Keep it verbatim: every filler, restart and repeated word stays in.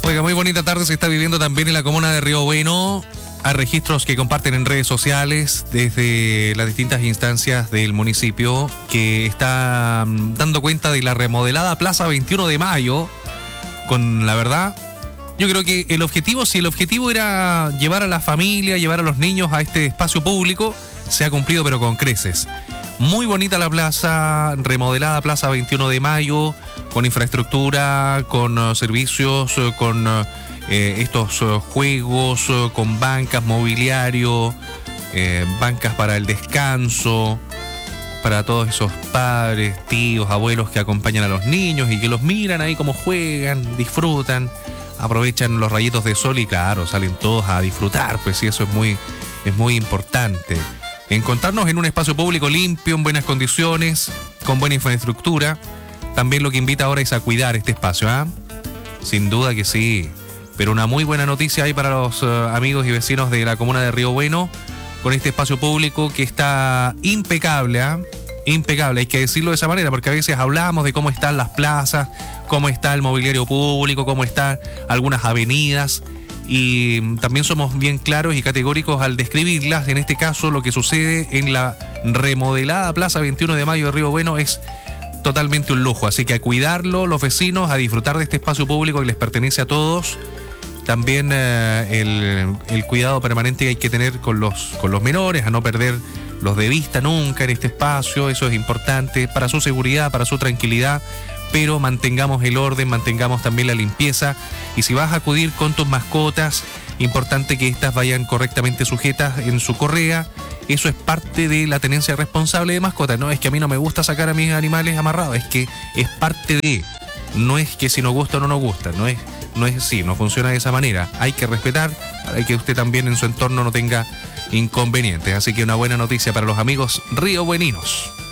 Oiga, muy bonita tarde se está viviendo también en la comuna de Río Bueno. Hay registros que comparten en redes sociales desde las distintas instancias del municipio que están dando cuenta de la remodelada Plaza veintiuno de Mayo. Con la verdad, yo creo que el objetivo, si el objetivo era llevar a la familia, llevar a los niños a este espacio público, se ha cumplido pero con creces. Muy bonita la plaza, remodelada Plaza veintiuno de Mayo, con infraestructura, con uh, servicios, uh, con uh, eh, estos uh, juegos, uh, con bancas, mobiliario, eh, bancas para el descanso, para todos esos padres, tíos, abuelos que acompañan a los niños y que los miran ahí como juegan, disfrutan, aprovechan los rayitos de sol y claro, salen todos a disfrutar, pues sí, eso es muy, es muy importante. Encontrarnos en un espacio público limpio, en buenas condiciones, con buena infraestructura. También lo que invita ahora es a cuidar este espacio, ¿ah? ¿eh? Sin duda que sí. Pero una muy buena noticia hay para los uh, amigos y vecinos de la comuna de Río Bueno, con este espacio público que está impecable, ¿ah? ¿eh? Impecable, hay que decirlo de esa manera, porque a veces hablamos de cómo están las plazas, cómo está el mobiliario público, cómo están algunas avenidas. Y también somos bien claros y categóricos al describirlas. En este caso, lo que sucede en la remodelada Plaza veintiuno de Mayo de Río Bueno es totalmente un lujo. Así que a cuidarlo, los vecinos, a disfrutar de este espacio público que les pertenece a todos. También eh, el, el cuidado permanente que hay que tener con los, con los menores, a no perder los de vista nunca en este espacio. Eso es importante para su seguridad, para su tranquilidad. Pero mantengamos el orden, mantengamos también la limpieza. Y si vas a acudir con tus mascotas, importante que éstas vayan correctamente sujetas en su correa. Eso es parte de la tenencia responsable de mascotas. No es que a mí no me gusta sacar a mis animales amarrados, es que es parte de... No es que si nos gusta o no nos gusta, no es, no es así, no funciona de esa manera. Hay que respetar, hay que usted también en su entorno no tenga inconvenientes. Así que una buena noticia para los amigos riobueninos.